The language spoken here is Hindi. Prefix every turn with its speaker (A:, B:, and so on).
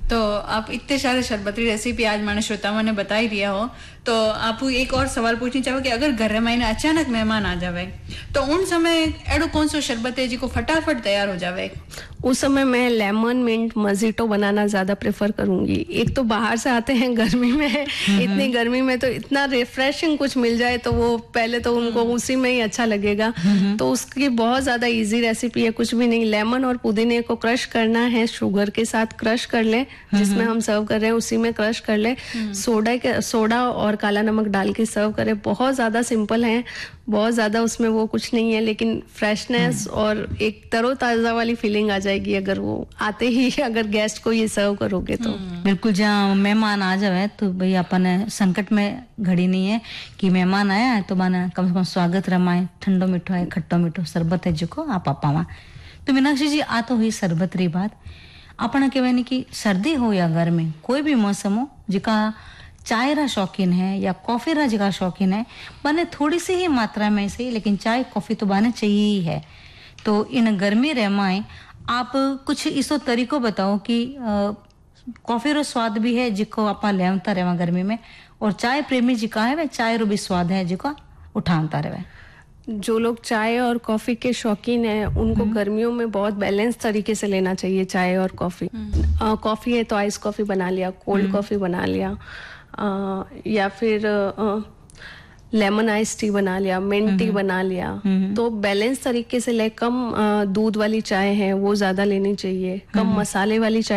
A: तो आप इतने सारे शरबती रेसिपी आज माने श्रोताओं ने बता ही दिया हो, तो आप एक और सवाल पूछनी चाहो कि अगर घर में अचानक मेहमान आ जावे तो उन समय एडो कौन सो शरबत है जिको फटाफट तैयार हो जावे?
B: उस समय मैं लेमन मिंट मजीटो बनाना ज्यादा प्रेफर करूंगी। एक तो बाहर से आते हैं गर्मी में, इतनी गर्मी में तो इतना रिफ्रेशिंग कुछ मिल जाए तो वो पहले तो उनको उसी में ही अच्छा लगेगा। तो उसकी बहुत ज्यादा इजी रेसिपी है, कुछ भी नहीं, लेमन और पुदीने को क्रश करना है, शुगर के साथ क्रश कर ले, जिसमें हम सर्व कर रहे हैं उसी में क्रश कर ले, सोडा और काला नमक डाल के सर्व करें। बहुत ज्यादा सिंपल है, बहुत ज्यादा उसमें वो कुछ नहीं है, लेकिन फ्रेशनेस और एक तरोताजा वाली फीलिंग आ जाएगी अगर वो आते ही अगर गेस्ट को ये सर्व करोगे तो।
C: बिल्कुल, जहाँ मेहमान आ जावे तो भाई अपन संकट में घड़ी नहीं है कि मेहमान आया है तो माना कम से कम स्वागत रमाए, ठंडो मीठो है, खट्टो मीठो शरबत है जो आप पावा। तो मीनाक्षी जी, आ तो हुई शरबत री बात। अपना कहवा नहीं कि सर्दी हो या गर्मी, कोई भी मौसम हो, जिका चाय रा शौकीन है या कॉफी रा जिका शौकीन है, बने थोड़ी सी ही मात्रा में सही, लेकिन चाय कॉफी तो बने चाहिए ही है। तो इन गर्मी रहमाए आप कुछ इसो तरीको बताओ कि कॉफी रो स्वाद भी है जिको आपा लेवता रहवा गर्मी में, और चाय प्रेमी जिका है वह चाय रो भी स्वाद है जिको उठावता रहे।
B: जो लोग चाय और कॉफी के शौकीन हैं उनको गर्मियों में बहुत बैलेंस तरीके से लेना चाहिए चाय और कॉफी। कॉफी है तो आइस कॉफी बना लिया, कोल्ड कॉफी बना लिया, या फिर लेमन आइस टी बना लिया, मिंट टी बना लिया। तो बैलेंस तरीके से ले, कम दूध वाली चाय है वो ज्यादा लेनी चाहिए, कम मसाले वाली चाय